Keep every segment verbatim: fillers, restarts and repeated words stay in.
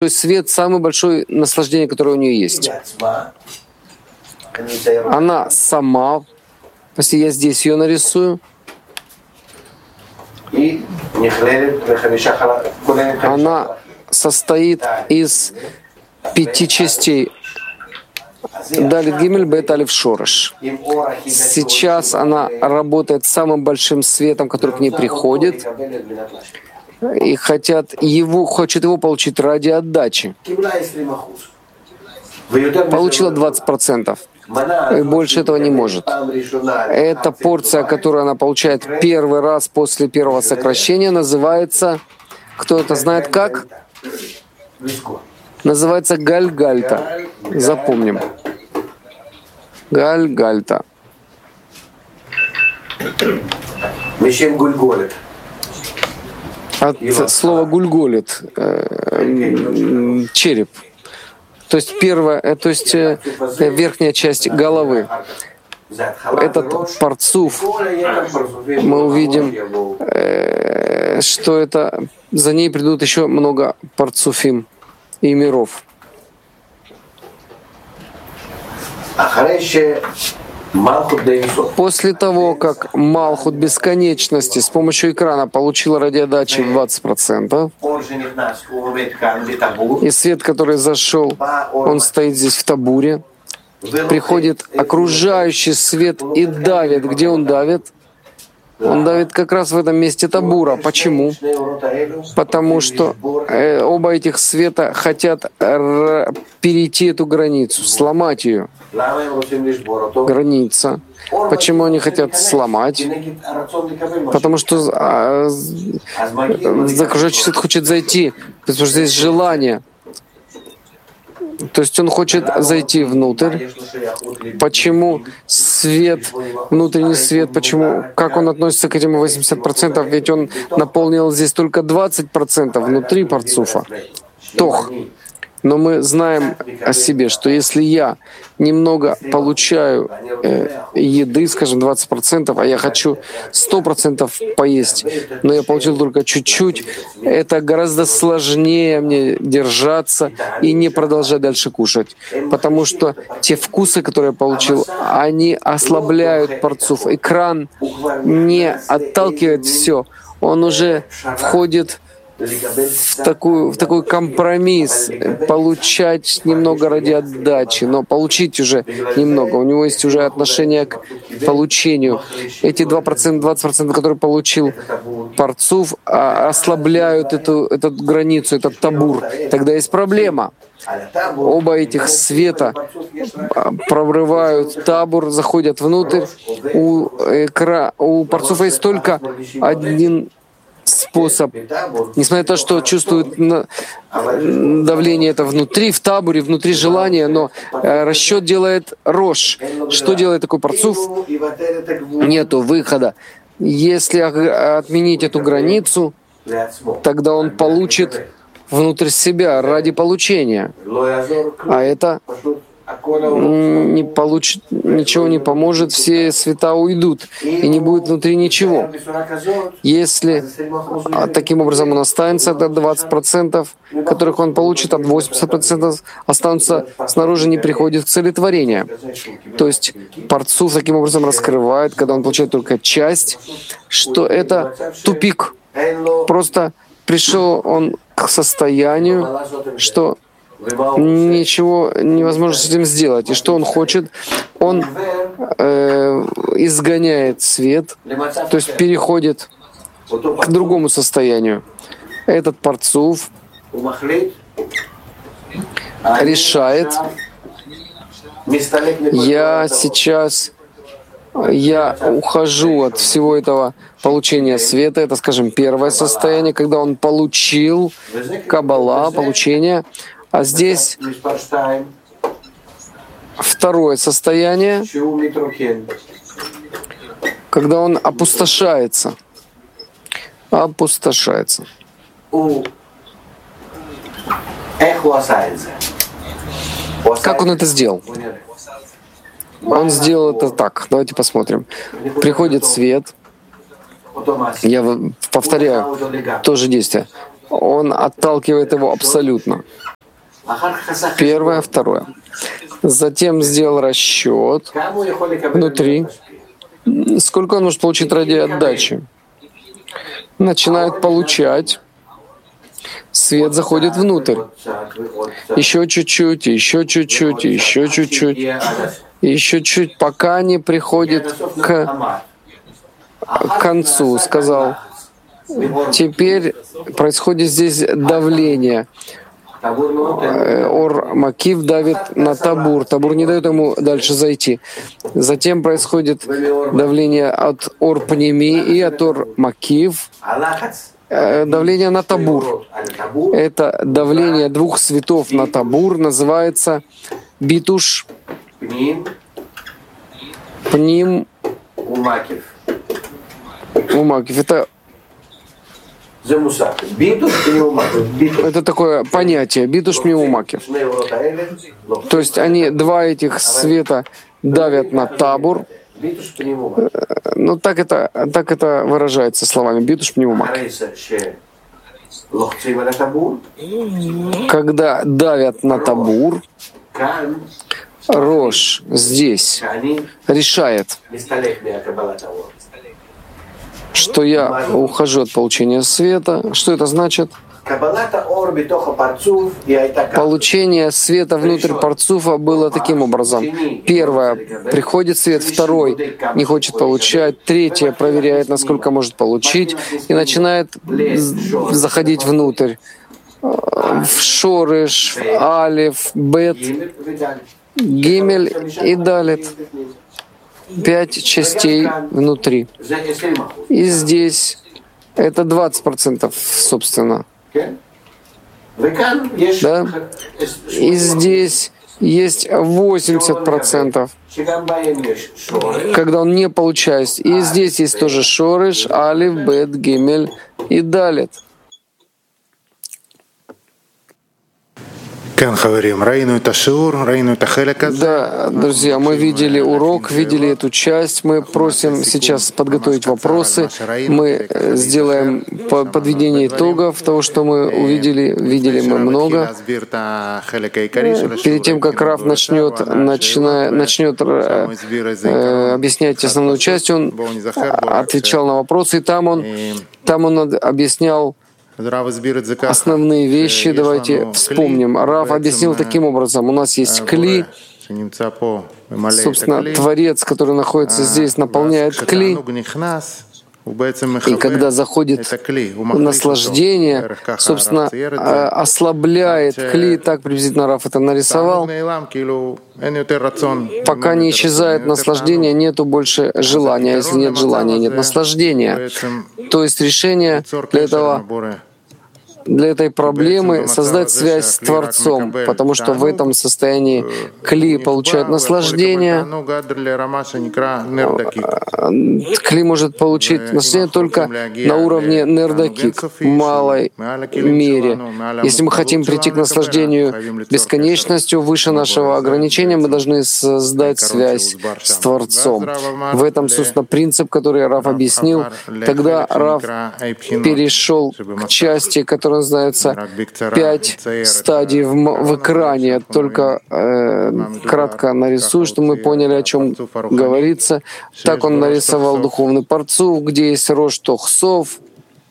такой свет, самое большое наслаждение, которое у нее есть. Она сама, если я здесь ее нарисую, она состоит из пяти частей. Далит Гимель Бет Алиф Шореш. Сейчас она работает самым большим светом, который к ней приходит, и хотят его, хочет его получить ради отдачи. Получила двадцать процентов. И больше этого не может. Эта порция, которую она получает первый раз после первого сокращения, называется, кто это знает как? Называется Гальгальта. Запомним. Гальгальта. От слова гульголит, э, череп. То есть первая, то есть э, верхняя часть головы. Этот парцуф, мы увидим, э, что это за ней придут еще много парцуфим и миров. После того, как Малхут бесконечности с помощью экрана получила радиодачи двадцать процентов, и свет, который зашел, он стоит здесь в табуре, приходит окружающий свет и давит. Где он давит? Он давит как раз в этом месте табура. Почему? Потому что э, оба этих света хотят р- перейти эту границу, сломать ее. Граница. Почему они хотят сломать? Потому что э, окружающий свет хочет зайти, потому что здесь желание. То есть он хочет зайти внутрь. Почему свет, внутренний свет, почему, как он относится к этим восемьдесят процентов? Ведь он наполнил здесь только двадцать процентов внутри парцуфа. Тох. Но мы знаем о себе, что если я немного получаю э, еды, скажем, двадцать процентов, а я хочу сто процентов поесть, но я получил только чуть-чуть, это гораздо сложнее мне держаться и не продолжать дальше кушать. Потому что те вкусы, которые я получил, они ослабляют парцуф. Экран не отталкивает все, он уже входит в, такую, в такой компромисс, получать немного ради отдачи, но получить уже немного. У него есть уже отношение к получению. Эти два процента, двадцать процентов, которые получил парцуф, ослабляют эту, эту границу, этот табур. Тогда есть проблема. Оба этих света прорывают табур, заходят внутрь. У, экра... у парцуфа есть только один способ, несмотря на то, что чувствует давление это внутри, в табуре, внутри желания, но расчет делает рош. Что делает такой парцуф? Нету выхода. Если отменить эту границу, тогда он получит внутрь себя ради получения. А это не получит, ничего не поможет, все света уйдут, и не будет внутри ничего. Если а, таким образом он останется, до двадцать процентов, которых он получит, от восемьдесят процентов останутся снаружи, не приходит к целетворению. То есть парцуф таким образом раскрывает, когда он получает только часть, что это тупик. Просто пришел он к состоянию, что ничего невозможно с этим сделать. И что он хочет? Он э, изгоняет свет, то есть переходит к другому состоянию. Этот парцуф решает: я сейчас я ухожу от всего этого получения света. Это, скажем, первое состояние, когда он получил каббала, получение. А здесь второе состояние, когда он опустошается. Опустошается. Как он это сделал? Он сделал это так. Давайте посмотрим. Приходит свет. Я повторяю то же действие. Он отталкивает его абсолютно. Первое, второе. Затем сделал расчет внутри, сколько он может получить ради отдачи. Начинает получать, свет заходит внутрь. Еще чуть-чуть, еще чуть-чуть, еще чуть-чуть, еще чуть, пока не приходит к концу, сказал. Теперь происходит здесь давление. Ор Макив давит на Табур. Табур не дает ему дальше зайти. Затем происходит давление от Ор Пними и от Ор Макив. Давление на Табур. Это давление двух светов на Табур называется битуш Пним Умакив. Это Это такое понятие, битуш миумакив. То есть они, два этих света давят на Табур. Ну, так это, так это выражается словами битуш миумакив. Когда давят на Табур, Рош здесь решает, что я ухожу от получения света. Что это значит? Получение света внутрь парцуфа было таким образом. Первое, приходит свет, второй не хочет получать, третье проверяет, насколько может получить, и начинает заходить внутрь. В шореш, алиф, бет, гимель и далит. Пять частей внутри. И здесь это двадцать процентов, собственно. Да? И здесь есть восемьдесят процентов, когда он не получает. И здесь есть тоже шореш, алиф, бет, гимель и далит. Да, друзья, мы видели урок, видели эту часть. Мы просим сейчас подготовить вопросы. Мы сделаем подведение итогов того, что мы увидели. Видели мы много. Перед тем, как Рав начнет, начина, начнет э, объяснять основную часть, он отвечал на вопросы, и там он, там он объяснял основные вещи. Давайте вспомним. Рав объяснил таким образом. У нас есть кли, собственно, Творец, который находится здесь, наполняет кли. И когда заходит наслаждение, собственно, ослабляет кли, так приблизительно Рав это нарисовал. Пока не исчезает наслаждение, нету больше желания. Если нет желания, нет наслаждения. То есть решение для этого для этой проблемы создать связь с Творцом, потому что в этом состоянии кли получает наслаждение. Кли может получить наслаждение только на уровне нердакик, в малой мере. Если мы хотим прийти к наслаждению бесконечностью, выше нашего ограничения, мы должны создать связь с Творцом. В этом, собственно, принцип, который Рав объяснил. Тогда Рав перешел к части, которая называется «Пять стадий в, в экране». Только э, кратко нарисую, чтобы мы поняли, о чем говорится. Так он нарисовал духовный парцуф, где есть рош тохсов.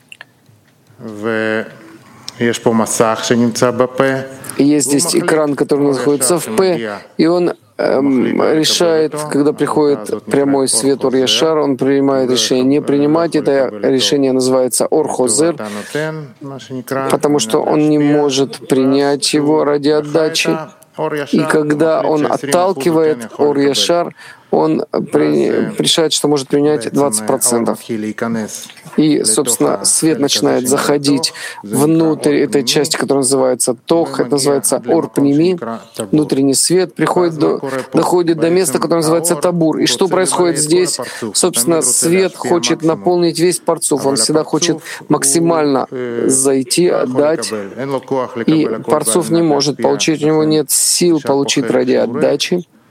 И есть здесь экран, который находится в П, и он эм, решает, когда приходит прямой свет Ор-Яшар, он принимает решение не принимать. Это решение называется Ор-Хозер, потому что он не может принять его ради отдачи. И когда он отталкивает Ор-Яшар, он при, решает, что может принять двадцать процентов. И, собственно, свет начинает заходить внутрь этой части, которая называется Тох, это называется Ор-Пними. Внутренний свет приходит до, доходит до места, которое называется Табур. И что происходит здесь? Собственно, свет хочет наполнить весь парцуф. Он всегда хочет максимально зайти, отдать. И парцуф не может получить, у него нет сил получить ради отдачи.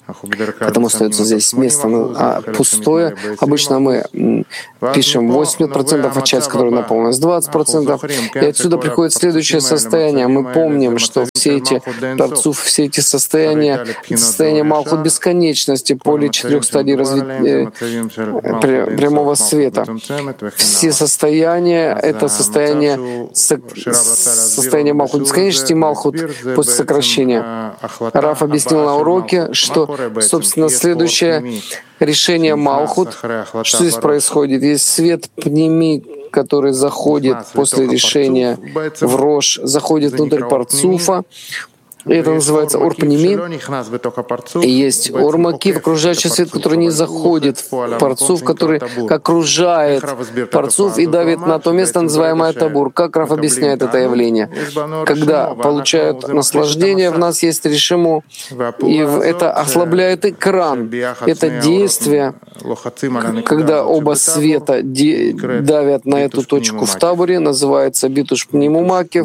Потому остается здесь место а пустое. Обычно мы пишем восемьдесят процентов, а часть, которая наполнена, двадцать процентов. И отсюда приходит следующее состояние. Мы помним, что все эти Парцуф, все эти состояния, состояние Малхут бесконечности, поле четырех стадий разви... прямого света. Все состояния — это состояние, состояние Малхут бесконечности и Малхут после сокращения. Раф объяснил на уроке, что, собственно, следующее решение Малхут, что здесь происходит? Есть свет пними, который заходит после решения в Рош, заходит внутрь Парцуфа. И это называется Ор-Пними. И есть Ор-Макив, окружающий свет, который не заходит в Парцуф, который окружает Парцуф и давит на то место, называемое Табур. Как Раф объясняет это явление? Когда получают наслаждение, в нас есть решиму, и это ослабляет экран. Это действие, когда оба света давят на эту точку в табуре, называется Битуш Пниму Макив.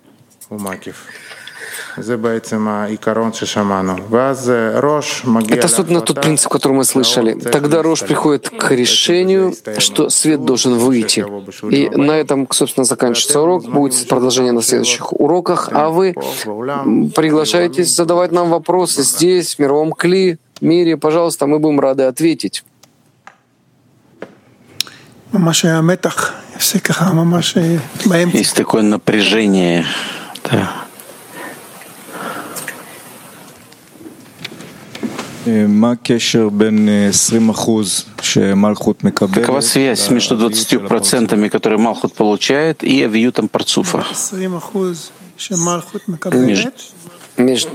Это, собственно, тот принцип, который мы слышали. Тогда Рош приходит к решению, что свет должен выйти. И на этом, собственно, заканчивается урок. Будет продолжение на следующих уроках. А вы приглашаетесь задавать нам вопросы здесь, в мировом Кли, мире. Пожалуйста, мы будем рады ответить. Есть такое напряжение. Да. Какова связь между двадцатью процентами, которые Малхут получает, и авиютом Парцуфа? Между, между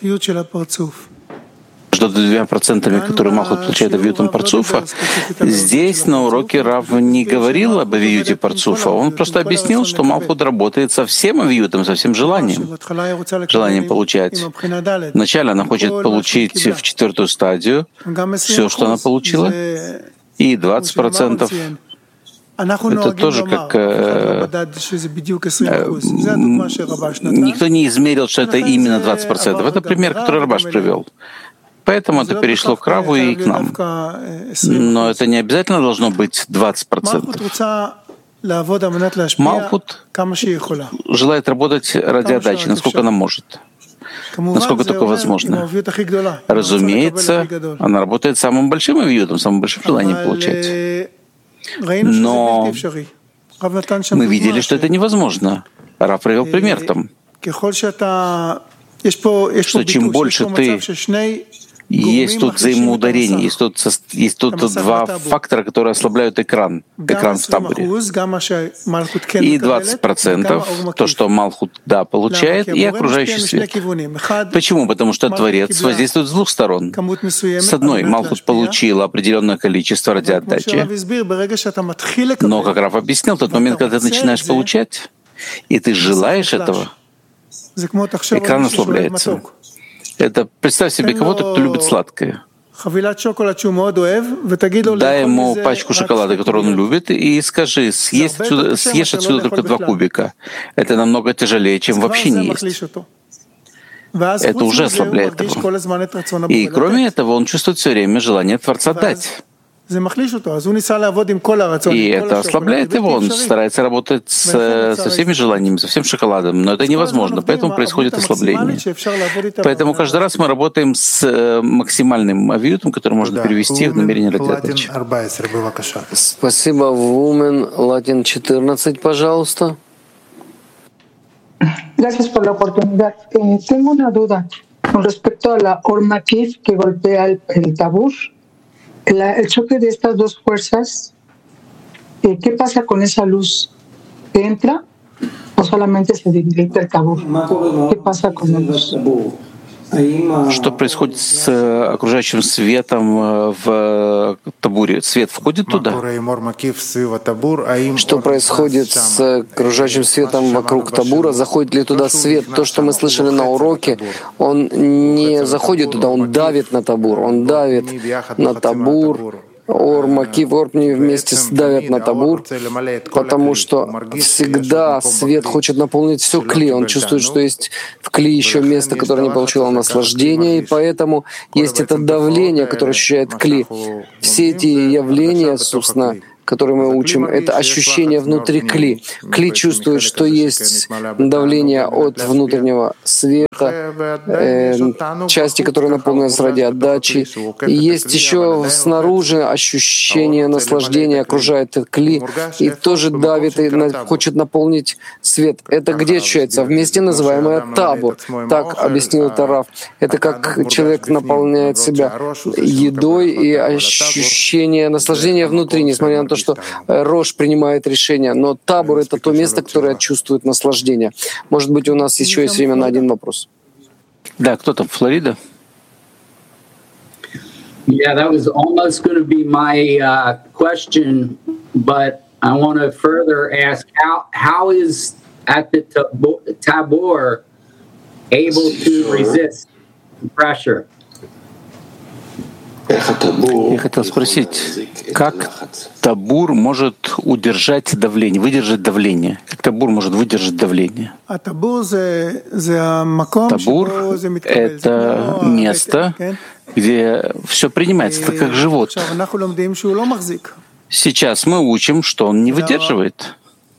двумя процентами, которые Малхут получает авиютом Парцуфа, здесь на уроке Рав не говорил об авиюте Парцуфа. Он просто объяснил, что Малхут работает со всем авиютом, со всем желанием. Желанием получать. Вначале она хочет получить в четвертую стадию все, что она получила, и двадцать процентов. Это тоже как... Э, э, никто не измерил, что это именно двадцать процентов. Это пример, который Рабаш привел. Поэтому это перешло к Раву и к нам. Но это не обязательно должно быть двадцать процентов. Малхут желает работать ради отдачи, насколько она может. Насколько только возможно. Разумеется, она работает самым большим авиютом, самым большим желанием получать. Но мы видели, что это невозможно. Рав привел пример там, что чем больше ты... Есть тут взаимоударение, есть тут, есть тут два фактора, которые ослабляют экран, экран в табуре. И двадцать процентов то, что Малхут да получает, и окружающий свет. Почему? Потому что Творец воздействует с двух сторон. С одной, Малхут получил определенное количество ради отдачи, но, как Рав объяснил, в тот момент, когда ты начинаешь получать, и ты желаешь этого, экран ослабляется. Это представь себе кого-то, кто любит сладкое. Дай ему пачку шоколада, которую он любит, и скажи, съесть отсюда, съешь отсюда только два кубика. Это намного тяжелее, чем вообще не есть. Это уже ослабляет его. И кроме этого, он чувствует все время желание Творца дать. И это ослабляет его, он старается работать с, со всеми желаниями, со всем шоколадом, но это невозможно, поэтому происходит ослабление. Поэтому каждый раз мы работаем с максимальным авиютом, который можно перевести в намерение ради отдачи. Спасибо. Вумен, Латин четырнадцать, пожалуйста. Gracias por la oportunidad. Eh, tengo una duda con respecto a la Or-Makif que golpea el, el tabur. La, el choque de estas dos fuerzas, eh, ¿qué pasa con esa luz? ¿Entra o solamente se debilita el tabur? ¿Qué pasa con la luz? Что происходит с окружающим светом в табуре? Свет входит туда? Что происходит с окружающим светом вокруг табура? Заходит ли туда свет? То, что мы слышали на уроке, он не заходит туда, он давит на табур, он давит на табур Ор, Макив, Орпни вместе давят на табур, потому что всегда свет хочет наполнить все кли. Он чувствует, что есть в кли еще место, которое не получило наслаждения, и поэтому есть это давление, которое ощущает кли. Все эти явления, собственно, которые мы учим, это ощущение внутри кли. Кли чувствует, что есть давление от внутреннего света, э, части, которые наполнены ради отдачи. И есть еще снаружи ощущение наслаждения, окружает кли, и тоже давит и хочет наполнить свет. Это где ощущается? Вместе называемое табур. Так объяснил это Рав. Это как человек наполняет себя едой и ощущение наслаждения внутри, несмотря на то, что Рош принимает решение, но табур — это то место, которое чувствует наслаждение. Может быть, у нас еще есть время на один вопрос. Да, кто там, Флорида? Yeah, that was almost going to be my uh, question, but I want to further ask how how is at the tabor able to resist pressure? Я хотел спросить, как табур может удержать давление, выдержать давление? Как табур может выдержать давление? Табур — это место, где все принимается, это как живот. Сейчас мы учим, что он не выдерживает.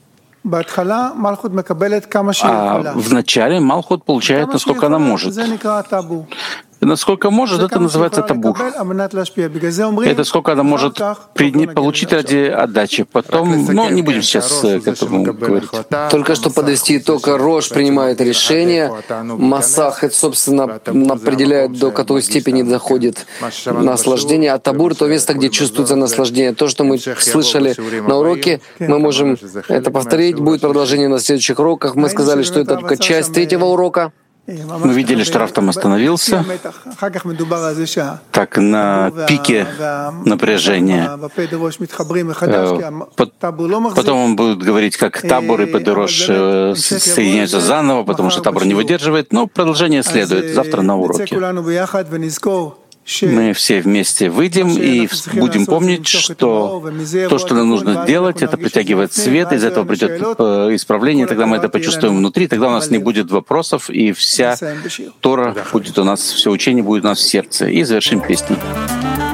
А вначале Малхут получает, насколько она может. И насколько может, это называется табур. Это сколько она может получить ради отдачи. Потом, ну, не будем сейчас к этому говорить. Только что подвести итог, Рош принимает решение, Масах, это, собственно, определяет, до какой степени доходит наслаждение, а табур — то место, где чувствуется наслаждение. То, что мы слышали на уроке, мы можем это повторить, будет продолжение на следующих уроках. Мы сказали, что это только часть третьего урока. Мы видели, что Рав там остановился, так на пике напряжения. Потом он будет говорить, как табор и Педерош соединяются заново, потому что табор не выдерживает. Но продолжение следует завтра на уроке. Мы все вместе выйдем и будем помнить, что то, что нам нужно делать, это притягивать свет, из этого придет исправление, тогда мы это почувствуем внутри, тогда у нас не будет вопросов, и вся Тора будет у нас, все учение будет у нас в сердце. И завершим песней.